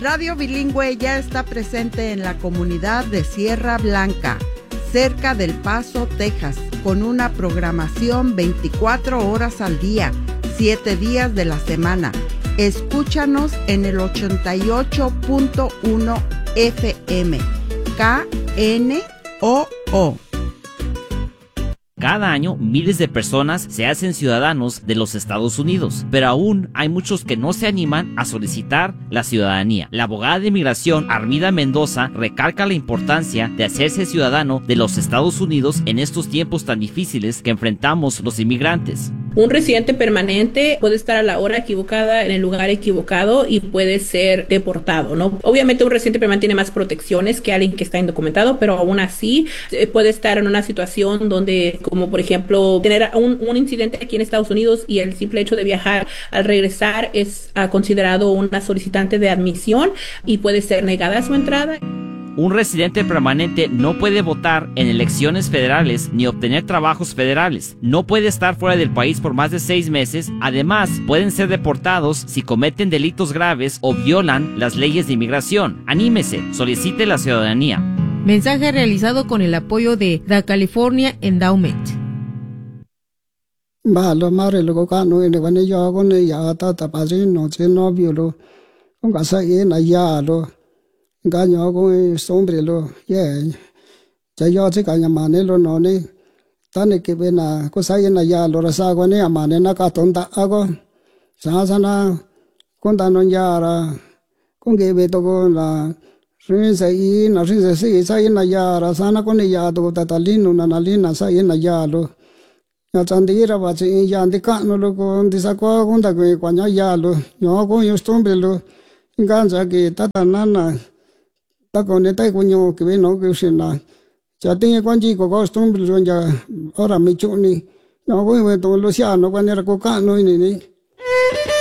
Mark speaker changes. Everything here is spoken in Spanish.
Speaker 1: Radio Bilingüe ya está presente en la comunidad de Sierra Blanca, cerca del Paso, Texas, con una programación 24 horas al día, 7 días de la semana. Escúchanos en el 88.1 FM, KNOO.
Speaker 2: Cada año, miles de personas se hacen ciudadanos de los Estados Unidos, pero aún hay muchos que no se animan a solicitar la ciudadanía. La abogada de inmigración, Armida Mendoza, recalca la importancia de hacerse ciudadano de los Estados Unidos en estos tiempos tan difíciles que enfrentamos los inmigrantes.
Speaker 3: Un residente permanente puede estar a la hora equivocada, en el lugar equivocado y puede ser deportado, ¿no? Obviamente un residente permanente tiene más protecciones que alguien que está indocumentado, pero aún así puede estar en una situación donde, como por ejemplo, tener un incidente aquí en Estados Unidos y el simple hecho de viajar al regresar es considerado una solicitante de admisión y puede ser negada su entrada.
Speaker 2: Un residente permanente no puede votar en elecciones federales ni obtener trabajos federales. No puede estar fuera del país por más de 6 meses. Además, pueden ser deportados si cometen delitos graves o violan las leyes de inmigración. Anímese, solicite la ciudadanía.
Speaker 4: Mensaje realizado con el apoyo de The California Endowment.
Speaker 5: Gaño con sombrero, ya yo se caña manelo no ne, tane que vena, cosa llena ya lo rasago ne amane na catonda hago, sana, contano yara, con que veto con la rinse y no rinse si, sa llena yara, sana con ella to tatalino, nanalina, sa llena yalo. Ya tandira va si ya andicano lo con disacua con da que cuaña yalo, yo con yo sombrero, ganza que tatanana. Ta con esta coño que ve no que usina ya tiene con chico costumbre ya ahora me chuni no voy a todo lo siano cuando era cocano y ni